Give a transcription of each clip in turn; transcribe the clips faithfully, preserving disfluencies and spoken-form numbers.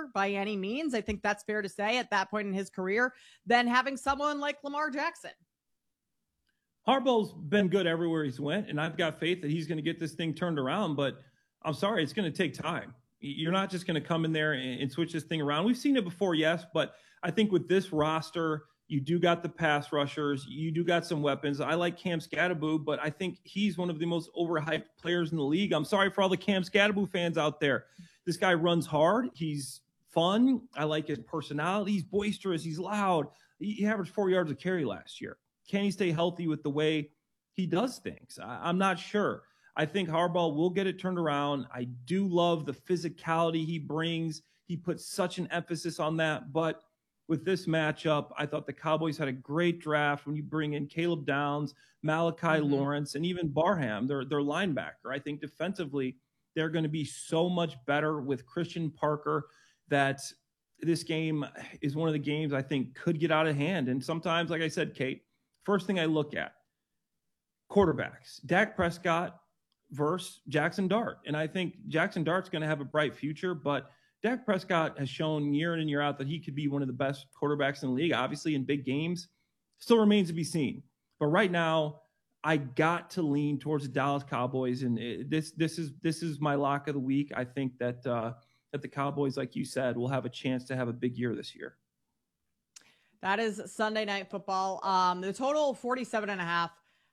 better by any means. I think that's fair to say at that point in his career than having someone like Lamar Jackson. Harbaugh's been good everywhere he's went, and I've got faith that he's going to get this thing turned around, but I'm sorry, it's going to take time. You're not just going to come in there and, and switch this thing around. We've seen it before, yes, but I think with this roster, you do got the pass rushers. You do got some weapons. I like Cam Skattebo, but I think he's one of the most overhyped players in the league. I'm sorry for all the Cam Skattebo fans out there. This guy runs hard. He's fun. I like his personality. He's boisterous. He's loud. He averaged four yards a carry last year. Can he stay healthy with the way he does things? I, I'm not sure. I think Harbaugh will get it turned around. I do love the physicality he brings. He puts such an emphasis on that. But with this matchup, I thought the Cowboys had a great draft when you bring in Caleb Downs, Malachi mm-hmm. Lawrence, and even Barham, their, their linebacker. I think defensively, they're going to be so much better with Christian Parker that this game is one of the games I think could get out of hand. And sometimes, like I said, Kate, first thing I look at, quarterbacks. Dak Prescott versus Jackson Dart. And I think Jackson Dart's going to have a bright future, but Dak Prescott has shown year in and year out that he could be one of the best quarterbacks in the league, obviously in big games. Still remains to be seen. But right now, I got to lean towards the Dallas Cowboys, and it, this this is this is my lock of the week. I think that uh, that the Cowboys, like you said, will have a chance to have a big year this year. That is Sunday Night Football. Um, the total forty-seven and a half.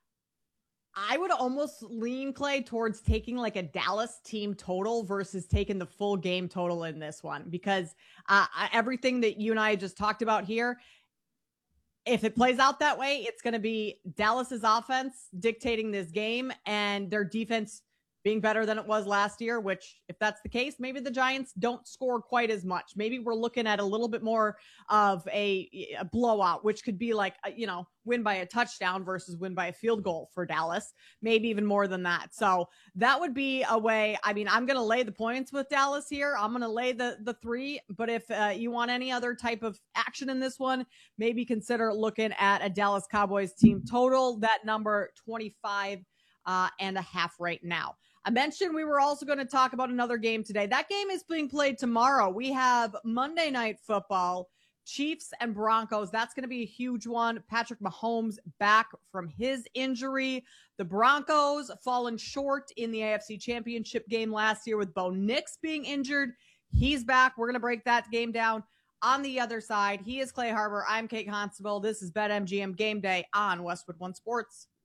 I would almost lean, Clay, towards taking like a Dallas team total versus taking the full game total in this one, because uh, everything that you and I just talked about here, if it plays out that way, it's going to be Dallas's offense dictating this game and their defense being better than it was last year, which if that's the case, maybe the Giants don't score quite as much. Maybe we're looking at a little bit more of a, a blowout, which could be like, you know, win by a touchdown versus win by a field goal for Dallas, maybe even more than that. So that would be a way. I mean, I'm going to lay the points with Dallas here. I'm going to lay the, the three, but if uh, you want any other type of action in this one, maybe consider looking at a Dallas Cowboys team total. That number twenty-five uh, and a half right now. I mentioned we were also going to talk about another game today. That game is being played tomorrow. We have Monday Night Football, Chiefs and Broncos. That's going to be a huge one. Patrick Mahomes back from his injury. The Broncos fallen short in the A F C Championship game last year with Bo Nix being injured. He's back. We're going to break that game down. On the other side, he is Clay Harbor. I'm Kate Constable. This is BetMGM Game Day on Westwood One Sports.